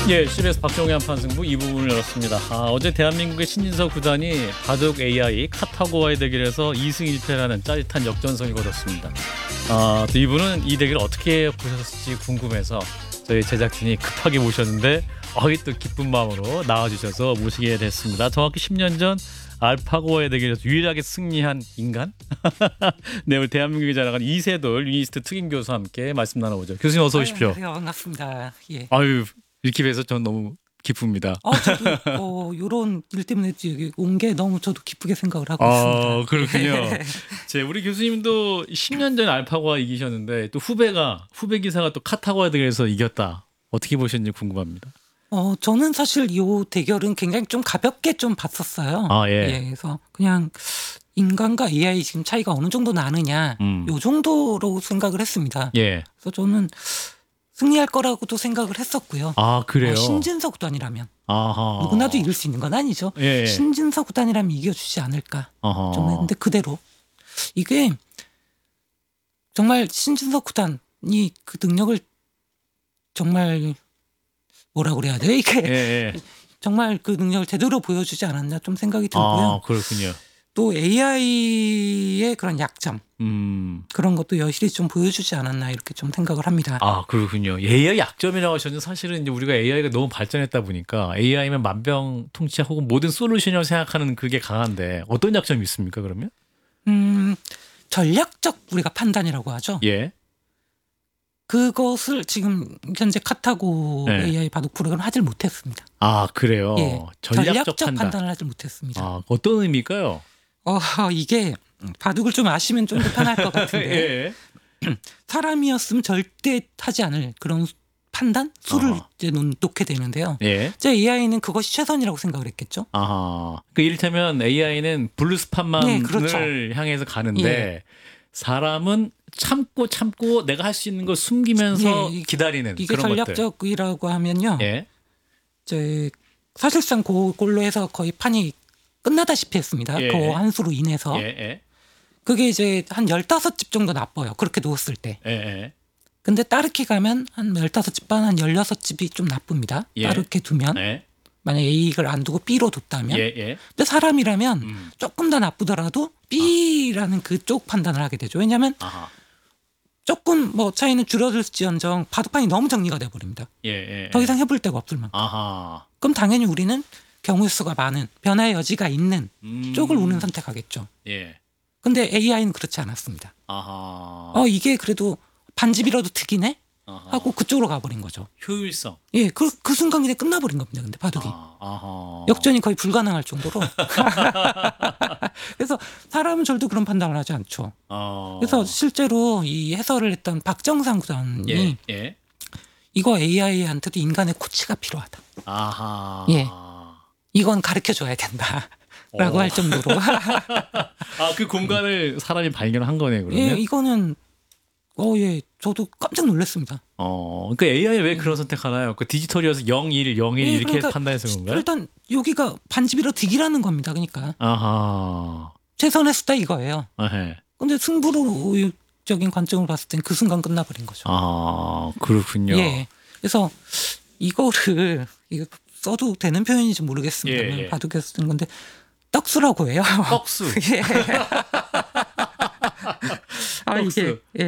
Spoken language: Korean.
예, CBS 박종현 판승부 이 부분을 열었습니다. 어제 대한민국의 신진서 구단이 바둑 AI 카타고와의 대결에서 2승 1패라는 짜릿한 역전승을 거뒀습니다. 또 이분은 이 대결을 어떻게 보셨을지 궁금해서 저희 제작진이 급하게 모셨는데 또 기쁜 마음으로 나와주셔서 모시게 됐습니다. 정확히 10년 전 알파고와의 대결에서 유일하게 승리한 인간? 네, 오늘 대한민국이 자랑한 이세돌 유니스트 특임 교수와 함께 말씀 나눠보죠. 교수님 어서 오십시오. 네, 반갑습니다. 예. 아유, 이렇게 뵈서 전 너무 기쁩니다. 저도 이런 일 때문에 온 게 너무 저도 기쁘게 생각을 하고 있습니다. 그렇군요. 우리 교수님도 10년 전 알파고와 이기셨는데 또 후배 기사가 또 카타고와 대결에서 이겼다. 어떻게 보셨는지 궁금합니다. 저는 사실 이 대결은 굉장히 좀 가볍게 좀 봤었어요. 예, 그래서 그냥 인간과 AI 지금 차이가 어느 정도 나느냐, 요 정도로 생각을 했습니다. 예. 그래서 저는 승리할 거라고도 생각을 했었고요. 그래요? 신진서 구단이라면 아하. 누구나도 이길 수 있는 건 아니죠. 예. 신진서 구단이라면 이겨주지 않을까. 아하. 좀 했는데 그대로 이게 정말 신진서 구단이 그 능력을 정말 뭐라 그래야 돼? 이게 정말 그 능력을 제대로 보여주지 않았나 좀 생각이 들고요. 그렇군요. 또 AI의 그런 약점 그런 것도 여실히 좀 보여주지 않았나 이렇게 좀 생각을 합니다. 그렇군요. AI 약점이라고 하셨는데 사실은 이제 우리가 AI가 너무 발전했다 보니까 AI면 만병통치 혹은 모든 솔루션이라고 생각하는 그게 강한데 어떤 약점이 있습니까 그러면? 전략적 우리가 판단이라고 하죠. 예. 그것을 지금 현재 카타고 AI 바둑 프로그램을 하질 못했습니다. 그래요? 예. 전략적 판단을 하질 못했습니다. 어떤 의미일까요? 이게 바둑을 좀 아시면 좀 더 편할 것 같은데 사람이었으면 절대 하지 않을 그런 판단? 수를 이제 놓게 되는데요. 이제 AI는 그것이 최선이라고 생각을 했겠죠. 이를테면 AI는 블루스팟만을 그렇죠. 향해서 가는데 사람은 참고 내가 할 수 있는 걸 숨기면서 기다리는 이게 그런 것들. 전략적이라고 하면요. 이제 사실상 그걸로 해서 거의 판이 끝나다시피 했습니다. 그 한 수로 인해서. 그게 이제 한 15집 정도 나빠요. 그렇게 누웠을 때. 근데 따르게 가면 한 15집 반, 한 16집이 좀 나쁩니다. 따르게 두면. 만약에 A를 안 두고 B로 뒀다면. 근데 사람이라면 조금 더 나쁘더라도 B라는 그쪽 판단을 하게 되죠. 왜냐하면 조금 차이는 줄어들지언정 바둑판이 너무 정리가 돼버립니다. 더 이상 해볼 데가 없을 만큼. 그럼 당연히 우리는 경우의 수가 많은 변화의 여지가 있는 쪽을 우리는 선택하겠죠. 근데 AI는 그렇지 않았습니다. 이게 그래도 반집이라도 특이네? 하고 그쪽으로 가버린 거죠. 효율성. 그 순간 그냥 끝나버린 겁니다. 근데 바둑이. 역전이 거의 불가능할 정도로. 그래서 사람은 절대 그런 판단을 하지 않죠. 그래서 실제로 이 해설을 했던 박정상 구단이 이거 AI한테도 인간의 코치가 필요하다. 이건 가르쳐줘야 된다. 라고 할 정도로. 그 공간을 사람이 발견한 거네 그러면? 이거는 저도 깜짝 놀랐습니다. 그러니까 AI 왜 그런 선택하나요? 그 디지털이어서 0, 1, 0, 1 이렇게 판단해서 그런가요? 일단 여기가 반집이라 득이라는 겁니다. 그러니까 최선의 수다 이거예요. 근데 승부로적인 관점으로 봤을 땐 그 순간 끝나버린 거죠. 그렇군요. 그래서 이거를 써도 되는 표현인지 모르겠습니다만 바둑에서 쓴 건데 떡수라고 해요. 떡수. 이게